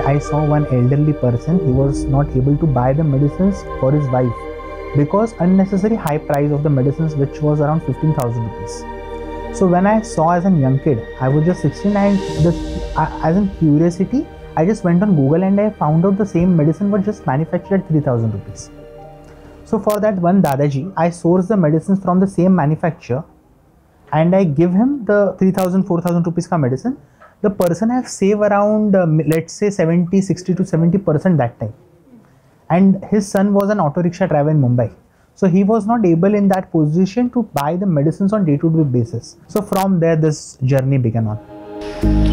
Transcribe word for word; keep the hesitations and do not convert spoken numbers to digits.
I saw one elderly person. He was not able to buy the medicines for his wife because unnecessary high price of the medicines, which was around fifteen thousand rupees. So when I saw as a young kid, I was just sixteen, and the, uh, as a curiosity, I just went on Google and I found out the same medicine was just manufactured at three thousand rupees. So for that one Dadaji, I source the medicines from the same manufacturer and I give him the three thousand, four thousand rupees ka medicine. The person have saved around, uh, let's say seventy, sixty to seventy percent that time. And his son was an auto rickshaw driver in Mumbai. So he was not able in that position to buy the medicines on day-to-day basis. So from there, this journey began on.